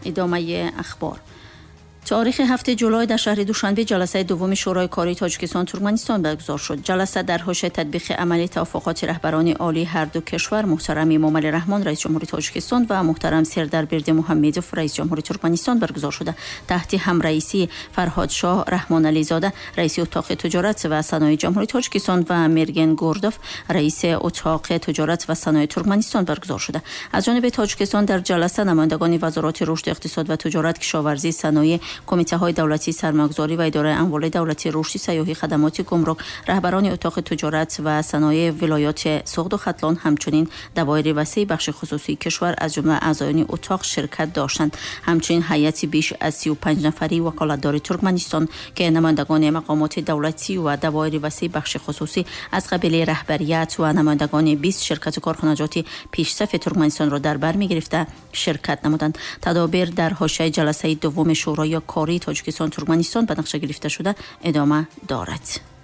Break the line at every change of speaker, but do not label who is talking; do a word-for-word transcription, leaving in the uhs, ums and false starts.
ادامه اخبار. تاریخ هفته جولای در شهر دوشنبه جلسه دوم شورای کاری تاجیکستان ترکمنستان برگزار شد. جلسه در حاشیه تطبیق عملی توافقات رهبران عالی هر دو کشور محترم امامعلی رحمان رئیس جمهوری تاجیکستان و محترم سردربرد محمدوف رئیس جمهوری ترکمنستان برگزار شده. تحت همرئیسی فرهاد شاه رحمان علی زاده رئیس اتاق تجارت و صنایع جمهوری تاجیکستان و مرگن گوردوف رئیس اتاق تجارت و صنایع ترکمنستان برگزار شده. از جانب تاجیکستان در جلسه نمایندگان وزارات رشد اقتصاد و تجارت، کشاورزی، صنایع، کمیته های دولتی سرمایه‌گذاری و اداره اموال دولتی، رشد سیاحی، خدمات گمرک، رهبران اتاق تجارت و صنایع ولایات سغد و ختلان، همچنین دوایر وسیع بخش خصوصی کشور از جمله اعضایان اتاق شرکت داشتند. همچنین هیئتی بیش از سی و پنج نفری وکالتدار ترکمنستان که نمایندگان مقامات دولتی و دوایر وسیع بخش خصوصی از قبیل رهبریت و نمایندگان بیست شرکت کارخانجاتی پیشرفت ترکمنستان را در بر می‌گرفته شرکت نمودند. تدابیر در حاشیه جلسه دوم شورای کاری تاجیکستان ترکمنستان به نقشه گرفته شده ادامه دارد.